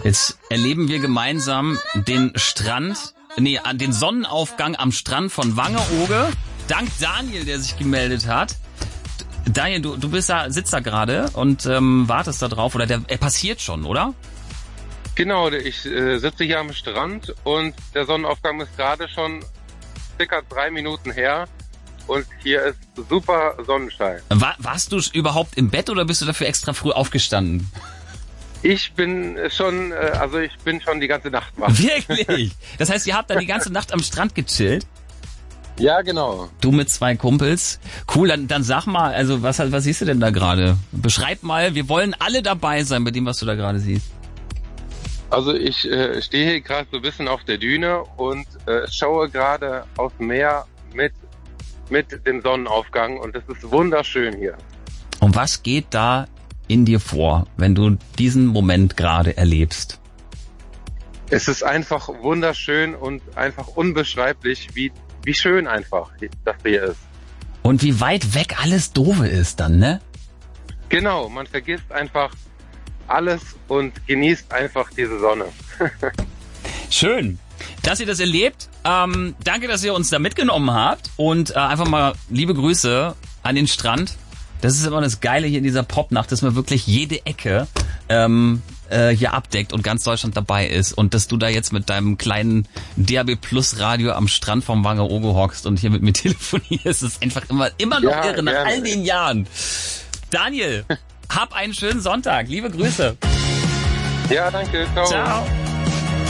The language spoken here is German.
Jetzt erleben wir gemeinsam den den Sonnenaufgang am Strand von Wangerooge. Dank Daniel, der sich gemeldet hat. Daniel, du sitzt da gerade und wartest da drauf, oder er passiert schon, oder? Genau, ich sitze hier am Strand und der Sonnenaufgang ist gerade schon circa 3 Minuten her und hier ist super Sonnenschein. Warst du überhaupt im Bett oder bist du dafür extra früh aufgestanden? Ich bin schon die ganze Nacht wach. Wirklich? Das heißt, ihr habt dann die ganze Nacht am Strand gechillt? Ja, genau. Du mit 2 Kumpels. Cool, dann sag mal, also was siehst du denn da gerade? Beschreib mal, wir wollen alle dabei sein bei dem, was du da gerade siehst. Also ich stehe hier gerade so ein bisschen auf der Düne und schaue gerade aufs Meer mit dem Sonnenaufgang und es ist wunderschön hier. Und was geht da in dir vor, wenn du diesen Moment gerade erlebst? Es ist einfach wunderschön und einfach unbeschreiblich, wie schön einfach das hier ist. Und wie weit weg alles Doofe ist dann, ne? Genau, man vergisst einfach alles und genießt einfach diese Sonne. Schön, dass ihr das erlebt. Danke, dass ihr uns da mitgenommen habt und einfach mal liebe Grüße an den Strand. Das ist immer das Geile hier in dieser Popnacht, dass man wirklich jede Ecke hier abdeckt und ganz Deutschland dabei ist und dass du da jetzt mit deinem kleinen DAB Plus Radio am Strand vom Wangerooge hockst und hier mit mir telefonierst, ist einfach immer noch irre nach all den Jahren. Daniel, hab einen schönen Sonntag. Liebe Grüße. Ja, danke. Ciao. Ciao.